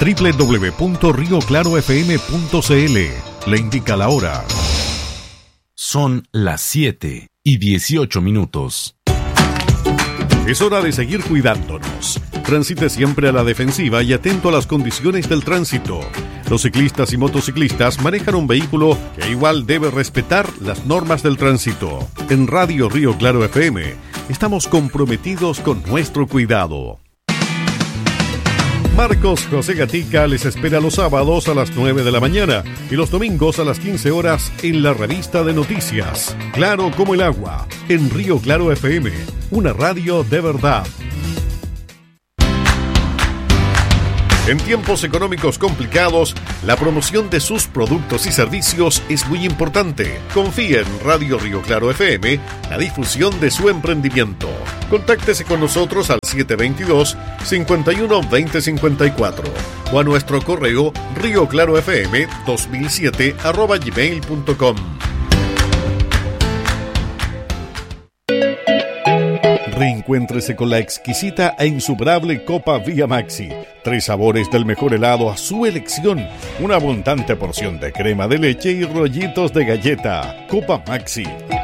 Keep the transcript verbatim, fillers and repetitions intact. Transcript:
doble u doble u doble u punto río claro f m punto c l. Le indica la hora. Son las siete y dieciocho minutos. Es hora de seguir cuidándonos. Transite siempre a la defensiva y atento a las condiciones del tránsito. Los ciclistas y motociclistas manejan un vehículo que igual debe respetar las normas del tránsito. En Radio Río Claro F M estamos comprometidos con nuestro cuidado. Marcos José Gatica les espera los sábados a las nueve de la mañana y los domingos a las quince horas en la revista de noticias. Claro como el agua, en Río Claro F M, una radio de verdad. En tiempos económicos complicados, la promoción de sus productos y servicios es muy importante. Confíe en Radio Río Claro F M, la difusión de su emprendimiento. Contáctese con nosotros al siete dos dos, cinco uno dos cero cinco cuatro o a nuestro correo rioclarofm dos mil siete arroba gmail punto com. Reencuéntrese con la exquisita e insuperable Copa Vía Maxi. Tres sabores del mejor helado a su elección. Una abundante porción de crema de leche y rollitos de galleta. Copa Maxi,